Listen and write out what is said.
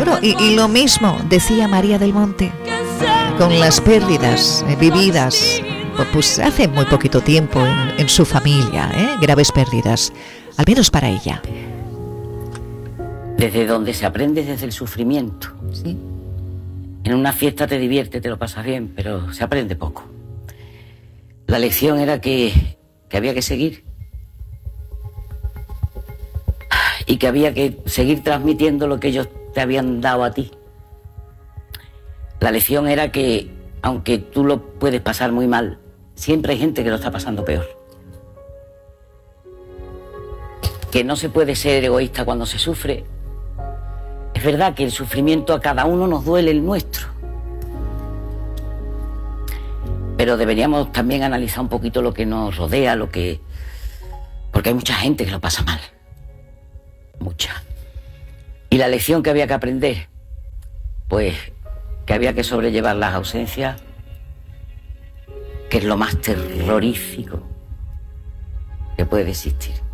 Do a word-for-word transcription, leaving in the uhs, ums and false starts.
Bueno, y, y lo mismo decía María del Monte, con las pérdidas eh, vividas, pues hace muy poquito tiempo en, en su familia, ¿eh? Graves pérdidas, al menos para ella. Desde donde se aprende desde el sufrimiento. Sí. En una fiesta te diviertes, te lo pasas bien, pero se aprende poco. La lección era que, que había que seguir. Y que había que seguir transmitiendo lo que ellos te habían dado a ti. La lección era que, aunque tú lo puedes pasar muy mal, siempre hay gente que lo está pasando peor. Que no se puede ser egoísta cuando se sufre. Es verdad que el sufrimiento a cada uno nos duele el nuestro. Pero deberíamos también analizar un poquito lo que nos rodea, lo que... Porque hay mucha gente que lo pasa mal. Mucha. Y la lección que había que aprender, pues que había que sobrellevar las ausencias, que es lo más terrorífico que puede existir.